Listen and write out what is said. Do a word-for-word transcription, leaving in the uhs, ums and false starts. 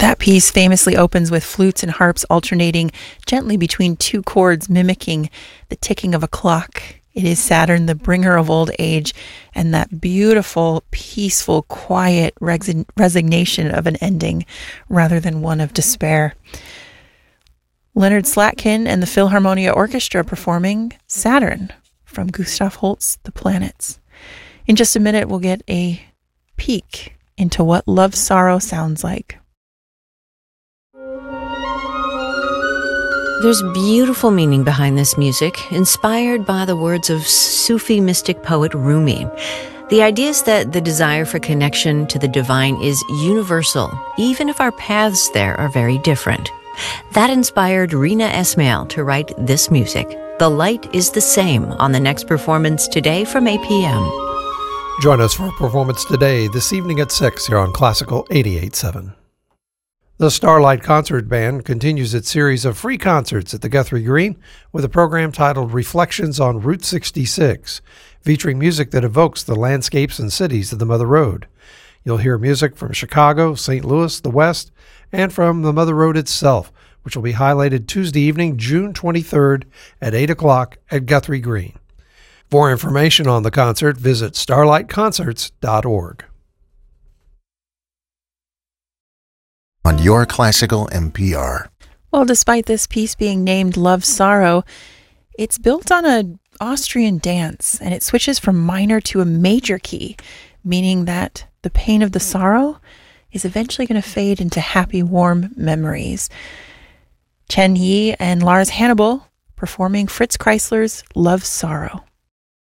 That piece famously opens with flutes and harps alternating gently between two chords, mimicking the ticking of a clock. It is Saturn, the bringer of old age, and that beautiful, peaceful, quiet resi- resignation of an ending rather than one of despair. Leonard Slatkin and the Philharmonia Orchestra performing Saturn from Gustav Holst's The Planets. In just a minute, we'll get a peek into what Love Sorrow sounds like. There's beautiful meaning behind this music, inspired by the words of Sufi mystic poet Rumi. The idea is that the desire for connection to the divine is universal, even if our paths there are very different. That inspired Rina Esmail to write this music. The Light is the Same on the next performance today from eight p.m. Join us for a performance today, this evening at six here on Classical eighty-eight point seven. The Starlight Concert Band continues its series of free concerts at the Guthrie Green with a program titled Reflections on Route sixty-six, featuring music that evokes the landscapes and cities of the Mother Road. You'll hear music from Chicago, Saint Louis, the West, and from the Mother Road itself, which will be highlighted Tuesday evening, June twenty-third at eight o'clock at Guthrie Green. For information on the concert, visit starlight concerts dot org. On your Classical N P R. Well, despite this piece being named Love Sorrow, it's built on an Austrian dance, and it switches from minor to a major key, meaning that the pain of the sorrow is eventually going to fade into happy, warm memories. Chen Yi and Lars Hannibal performing Fritz Kreisler's Love Sorrow.